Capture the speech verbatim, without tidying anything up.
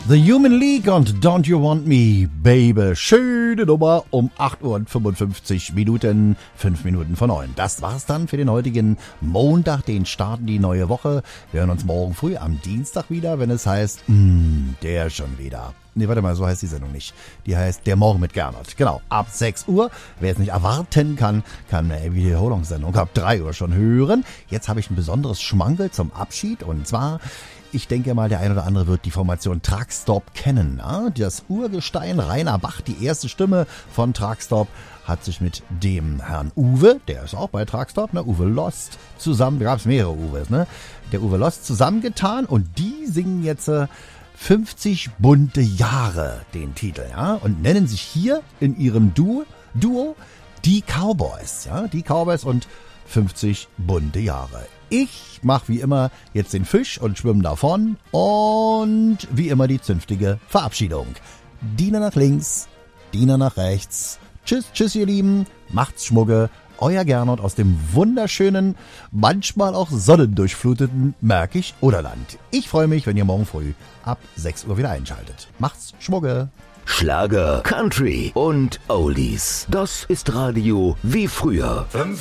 The Human League und Don't You Want Me, Baby. Schöne Nummer um acht Uhr und fünfundfünfzig Minuten, fünf Minuten vor neun. Das war's dann für den heutigen Montag, den starten die neue Woche. Wir hören uns morgen früh am Dienstag wieder, wenn es heißt, mh, der schon wieder. Nee, warte mal, so heißt die Sendung nicht. Die heißt Der Morgen mit Gernot. Genau, ab sechs Uhr. Wer es nicht erwarten kann, kann eine Wiederholungssendung ab drei Uhr schon hören. Jetzt habe ich ein besonderes Schmankerl zum Abschied und zwar... Ich denke mal, der ein oder andere wird die Formation Truckstop kennen. Ja? Das Urgestein Rainer Bach, die erste Stimme von Truckstop, hat sich mit dem Herrn Uwe, der ist auch bei Truckstop, ne? Uwe Lost, zusammen, da gab es mehrere Uwes, ne? Der Uwe Lost zusammengetan und die singen jetzt äh, fünfzig bunte Jahre, den Titel, ja, und nennen sich hier in ihrem Duo, Duo die Cowboys, ja, die Cowboys und fünfzig bunte Jahre. Ich mache wie immer jetzt den Fisch und schwimme davon und wie immer die zünftige Verabschiedung. Diener nach links, Diener nach rechts. Tschüss, tschüss ihr Lieben, macht's Schmucke. Euer Gernot aus dem wunderschönen, manchmal auch sonnendurchfluteten Märkisch Oderland. Ich freue mich, wenn ihr morgen früh ab sechs Uhr wieder einschaltet. Macht's Schmucke. Schlager, Country und Oldies. Das ist Radio wie früher. Fünf